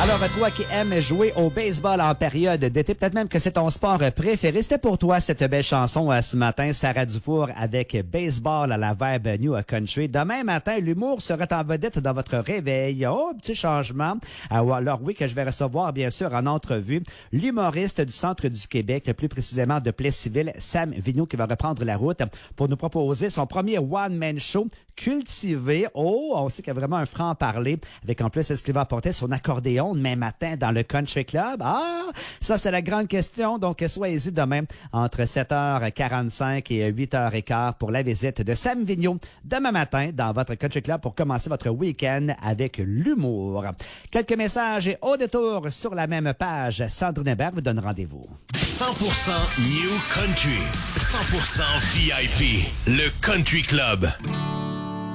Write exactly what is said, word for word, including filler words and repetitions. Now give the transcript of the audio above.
Alors, toi qui aimes jouer au baseball en période d'été, peut-être même que c'est ton sport préféré, c'était pour toi cette belle chanson euh, ce matin, Sarah Dufour avec Baseball à la Vibe New Country. Demain matin, l'humour serait en vedette dans votre réveil. Oh, petit changement. Euh, alors oui, que je vais recevoir, bien sûr, en entrevue, l'humoriste du centre du Québec, plus précisément de Plessisville, Sam Vigneault, qui va reprendre la route pour nous proposer son premier one-man show cultivé. Oh, on sait qu'il y a vraiment un franc-parler, avec en plus, est-ce qu'il va apporter son accordéon demain matin dans le Country Club? Ah, ça, c'est la grande question. Donc, soyez-y demain entre sept heures quarante-cinq et huit heures quinze pour la visite de Sam Vigneault demain matin dans votre Country Club pour commencer votre week-end avec l'humour. Quelques messages et au détour sur la même page, Sandrine Hébert vous donne rendez-vous. cent pour cent New Country, cent pour cent V I P, le Country Club.